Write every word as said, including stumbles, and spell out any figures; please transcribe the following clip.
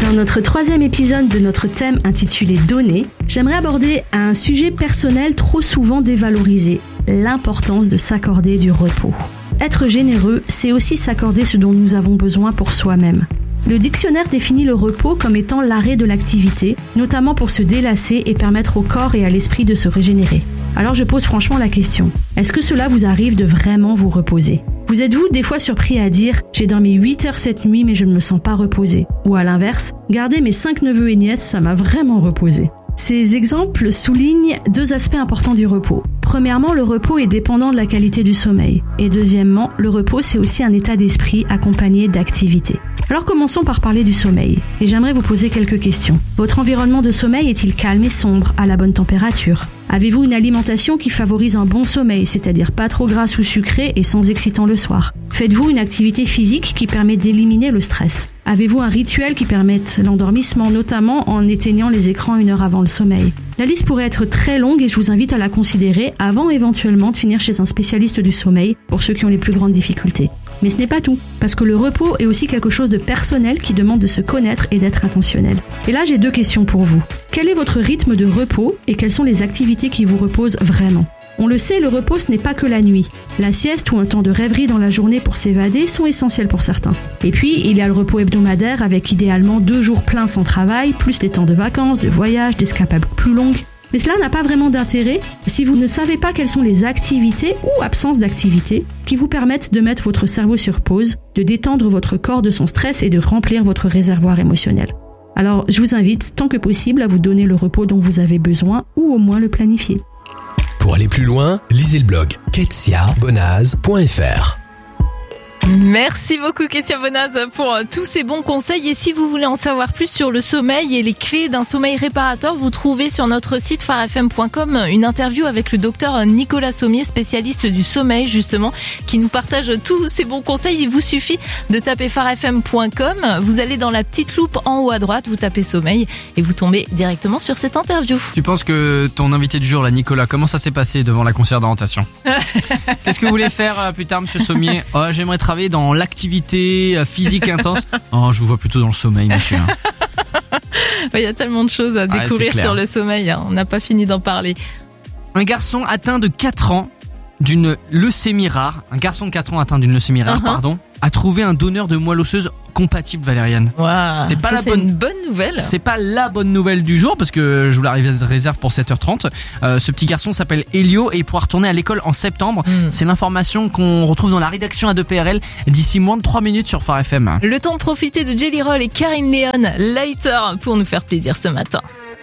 Dans notre troisième épisode de notre thème intitulé « Donner », j'aimerais aborder un sujet personnel trop souvent dévalorisé, l'importance de s'accorder du repos. Être généreux, c'est aussi s'accorder ce dont nous avons besoin pour soi-même. Le dictionnaire définit le repos comme étant l'arrêt de l'activité, notamment pour se délasser et permettre au corps et à l'esprit de se régénérer. Alors je pose franchement la question, est-ce que cela vous arrive de vraiment vous reposer ? Vous êtes-vous des fois surpris à dire « J'ai dormi huit heures cette nuit mais je ne me sens pas reposé » ou à l'inverse « Garder mes cinq neveux et nièces, ça m'a vraiment reposé ». Ces exemples soulignent deux aspects importants du repos. Premièrement, le repos est dépendant de la qualité du sommeil. Et deuxièmement, le repos, c'est aussi un état d'esprit accompagné d'activité. Alors commençons par parler du sommeil. Et j'aimerais vous poser quelques questions. Votre environnement de sommeil est-il calme et sombre, à la bonne température ? Avez-vous une alimentation qui favorise un bon sommeil, c'est-à-dire pas trop grasse ou sucrée et sans excitant le soir ? Faites-vous une activité physique qui permet d'éliminer le stress ? Avez-vous un rituel qui permette l'endormissement, notamment en éteignant les écrans une heure avant le sommeil ? La liste pourrait être très longue et je vous invite à la considérer avant éventuellement de finir chez un spécialiste du sommeil pour ceux qui ont les plus grandes difficultés. Mais ce n'est pas tout, parce que le repos est aussi quelque chose de personnel qui demande de se connaître et d'être intentionnel. Et là, j'ai deux questions pour vous. Quel est votre rythme de repos et quelles sont les activités qui vous reposent vraiment ? On le sait, le repos, ce n'est pas que la nuit. La sieste ou un temps de rêverie dans la journée pour s'évader sont essentiels pour certains. Et puis, il y a le repos hebdomadaire avec idéalement deux jours pleins sans travail, plus des temps de vacances, de voyages, d'escapades plus longues. Mais cela n'a pas vraiment d'intérêt si vous ne savez pas quelles sont les activités ou absences d'activités qui vous permettent de mettre votre cerveau sur pause, de détendre votre corps de son stress et de remplir votre réservoir émotionnel. Alors, je vous invite, tant que possible, à vous donner le repos dont vous avez besoin ou au moins le planifier. Pour aller plus loin, lisez le blog ketsia bonaz point f r. Merci beaucoup Kessia Bonaz pour tous ces bons conseils. Et si vous voulez en savoir plus sur le sommeil et les clés d'un sommeil réparateur, vous trouvez sur notre site phare f m point com une interview avec le docteur Nicolas Sommier, spécialiste du sommeil justement, qui nous partage tous ces bons conseils. Il vous suffit de taper phare f m point com, vous allez dans la petite loupe en haut à droite, vous tapez sommeil et vous tombez directement sur cette interview. Tu penses que ton invité du jour, là, Nicolas, comment ça s'est passé devant la conseillère d'orientation ? Qu'est-ce que vous voulez faire plus tard, monsieur Sommier ? Oh, j'aimerais travailler dans l'activité physique intense. Oh, je vous vois plutôt dans le sommeil, monsieur. Il y a tellement de choses à découvrir ouais, sur le sommeil, hein. On n'a pas fini d'en parler. Un garçon atteint de quatre ans d'une leucémie rare, un garçon de quatre ans atteint d'une leucémie rare, uh-huh. pardon, a trouvé un donneur de moelle osseuse compatible, Valériane. Wow, c'est pas ça, la c'est bonne une bonne nouvelle. C'est pas la bonne nouvelle du jour parce que je vous la réserve pour sept heures trente. Euh, ce petit garçon s'appelle Elio et il pourra retourner à l'école en septembre. Mm. C'est l'information qu'on retrouve dans la rédaction A deux P R L d'ici moins de trois minutes sur Phare F M. Le temps de profiter de Jelly Roll et Karine Léon Lighter pour nous faire plaisir ce matin.